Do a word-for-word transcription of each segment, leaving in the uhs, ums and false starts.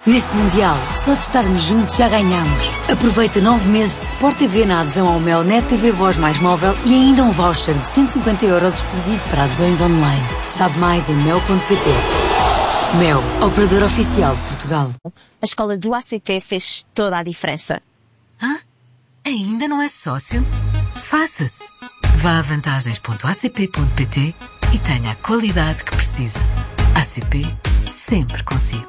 Neste Mundial, só de estarmos juntos já ganhamos. Aproveita nove meses de Sport T V na adesão ao Mel Net T V Voz mais móvel e ainda um voucher de cento e cinquenta euros exclusivo para adesões online. Sabe mais em mel ponto pt. Mel, operador oficial de Portugal. A escola do A C P fez toda a diferença. Hã? Ainda não é sócio? Faça-se! Vá a vantagens ponto a c p ponto p t e tenha a qualidade que precisa. A C P, sempre consigo.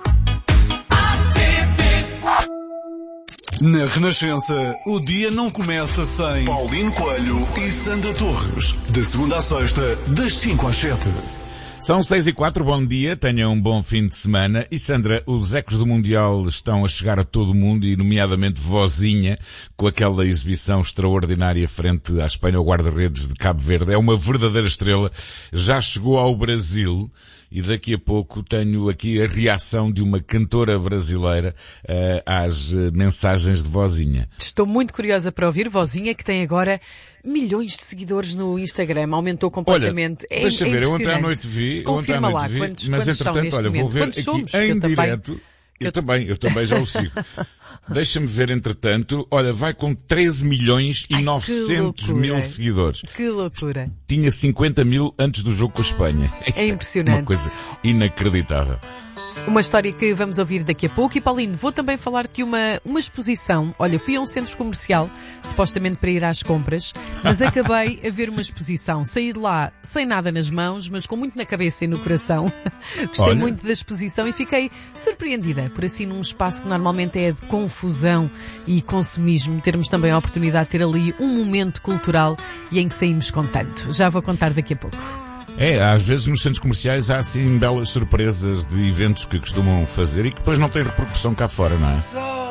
Na Renascença, o dia não começa sem Paulino Coelho e Sandra Torres. De segunda à sexta, das cinco às sete. São seis e quatro, bom dia, tenham um bom fim de semana. E Sandra, os ecos do Mundial estão a chegar a todo o mundo e nomeadamente Vozinha, com aquela exibição extraordinária frente à Espanha, ao guarda-redes de Cabo Verde. É uma verdadeira estrela, já chegou ao Brasil. E daqui a pouco tenho aqui a reação de uma cantora brasileira uh, às uh, mensagens de Vozinha. Estou muito curiosa para ouvir Vozinha, que tem agora milhões de seguidores no Instagram. Aumentou completamente. Olha, é, deixa é ver, eu ontem à noite vi. Confirma ontem à lá noite vi, quantos, mas quantos são entretanto, neste olha, momento. vou ver Quantos aqui somos? em Eu direto. também. Eu também, eu também já o sigo. Deixa-me ver, entretanto, olha, vai com treze milhões e novecentos mil seguidores. Que loucura. Tinha cinquenta mil antes do jogo com a Espanha. É impressionante. Uma coisa inacreditável. Uma história que vamos ouvir daqui a pouco. E Paulinho, vou também falar-te de uma, uma exposição. Olha, fui a um centro comercial, supostamente para ir às compras, mas acabei a ver uma exposição. Saí de lá sem nada nas mãos, mas com muito na cabeça e no coração. Gostei Olha. muito da exposição e fiquei surpreendida por assim num espaço que normalmente é de confusão e consumismo, termos também a oportunidade de ter ali um momento cultural e em que saímos com tanto. Já vou contar daqui a pouco. É, às vezes nos centros comerciais há assim belas surpresas de eventos que costumam fazer e que depois não têm repercussão cá fora, não é?